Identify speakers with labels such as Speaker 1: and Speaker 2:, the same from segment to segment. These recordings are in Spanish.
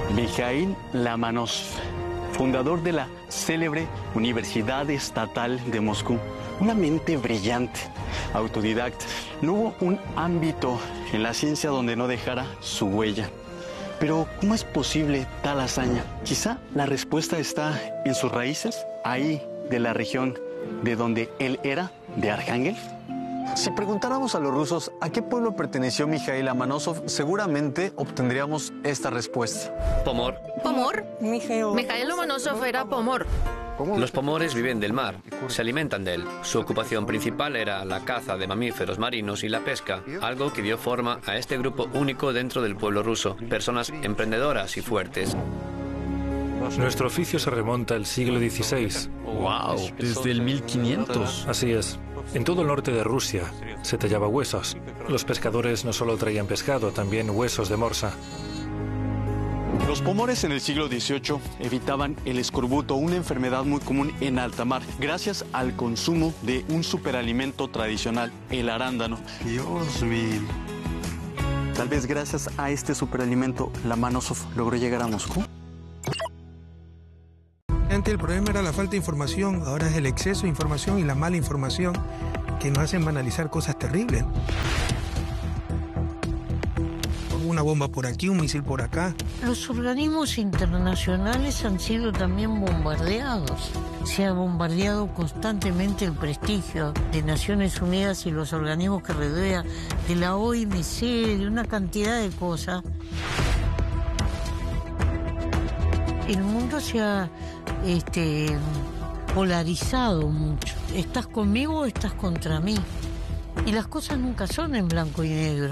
Speaker 1: Mijaíl Lomonosov, fundador de la célebre Universidad Estatal de Moscú. Una mente brillante, autodidacta. No hubo un ámbito en la ciencia donde no dejara su huella. Pero, ¿cómo es posible tal hazaña? Quizá la respuesta está en sus raíces, ahí de la región de donde él era, de Arcángel. Si preguntáramos a los rusos a qué pueblo perteneció Mijaíl Lomonosov, seguramente obtendríamos esta respuesta.
Speaker 2: Pomor.
Speaker 3: ¿Pomor?
Speaker 4: Mijaíl Lomonosov era pomor.
Speaker 2: Los pomores viven del mar, se alimentan de él. Su ocupación principal era la caza de mamíferos marinos y la pesca, algo que dio forma a este grupo único dentro del pueblo ruso, personas emprendedoras y fuertes.
Speaker 5: Nuestro oficio se remonta al siglo XVI.
Speaker 1: ¡Wow! Desde el 1500.
Speaker 5: Así es. En todo el norte de Rusia se tallaba huesos. Los pescadores no solo traían pescado, también huesos de morsa.
Speaker 1: Los pomores en el siglo XVIII evitaban el escorbuto, una enfermedad muy común en alta mar, gracias al consumo de un superalimento tradicional, el arándano. Dios mío. Tal vez gracias a este superalimento, Lomonosov logró llegar a Moscú.
Speaker 6: Antes el problema era la falta de información, ahora es el exceso de información y la mala información que nos hacen banalizar cosas terribles. Una bomba por aquí, un misil por acá.
Speaker 3: Los organismos internacionales han sido también bombardeados. Se ha bombardeado constantemente el prestigio de Naciones Unidas y los organismos que rodean, de la OMC, de una cantidad de cosas. El mundo se ha polarizado mucho. ¿Estás conmigo o estás contra mí? Y las cosas nunca son en blanco y negro.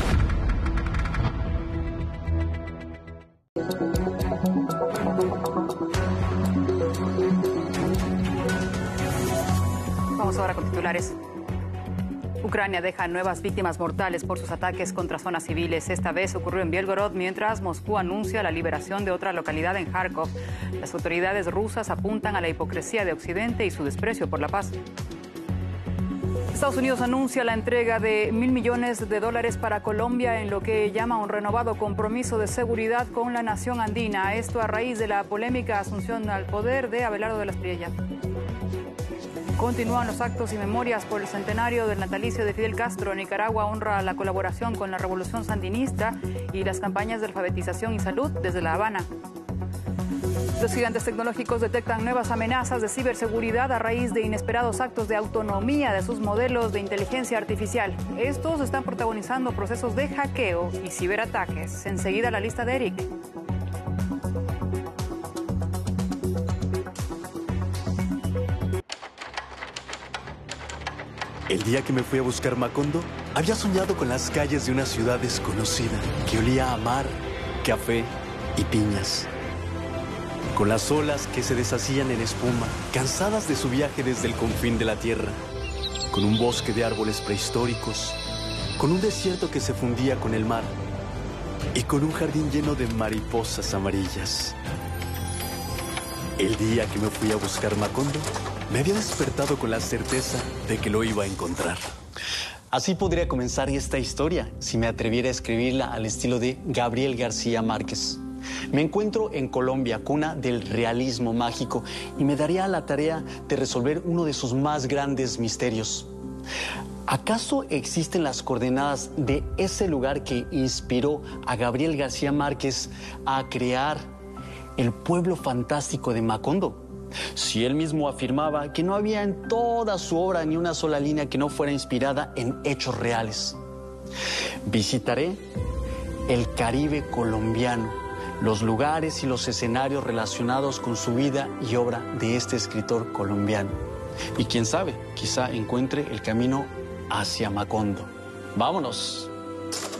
Speaker 7: Vamos ahora con titulares. Ucrania deja nuevas víctimas mortales por sus ataques contra zonas civiles. Esta vez ocurrió en Bielgorod, mientras Moscú anuncia la liberación de otra localidad en Kharkov. Las autoridades rusas apuntan a la hipocresía de Occidente y su desprecio por la paz. Estados Unidos anuncia la entrega de $1.000 millones para Colombia en lo que llama un renovado compromiso de seguridad con la nación andina. Esto a raíz de la polémica asunción al poder de Abelardo de la Espriella. Continúan los actos y memorias por el centenario del natalicio de Fidel Castro. Nicaragua honra la colaboración con la revolución sandinista y las campañas de alfabetización y salud desde La Habana. Los gigantes tecnológicos detectan nuevas amenazas de ciberseguridad a raíz de inesperados actos de autonomía de sus modelos de inteligencia artificial. Estos están protagonizando procesos de hackeo y ciberataques. Enseguida la lista de Eric.
Speaker 1: El día que me fui a buscar Macondo, había soñado con las calles de una ciudad desconocida que olía a mar, café y piñas. Con las olas que se deshacían en espuma, cansadas de su viaje desde el confín de la tierra. Con un bosque de árboles prehistóricos, con un desierto que se fundía con el mar y con un jardín lleno de mariposas amarillas. El día que me fui a buscar Macondo, me había despertado con la certeza de que lo iba a encontrar. Así podría comenzar esta historia si me atreviera a escribirla al estilo de Gabriel García Márquez. Me encuentro en Colombia, cuna del realismo mágico, y me daría la tarea de resolver uno de sus más grandes misterios. ¿Acaso existen las coordenadas de ese lugar que inspiró a Gabriel García Márquez a crear el pueblo fantástico de Macondo? Si él mismo afirmaba que no había en toda su obra ni una sola línea que no fuera inspirada en hechos reales. Visitaré el Caribe colombiano, los lugares y los escenarios relacionados con su vida y obra de este escritor colombiano. Y quién sabe, quizá encuentre el camino hacia Macondo. ¡Vámonos!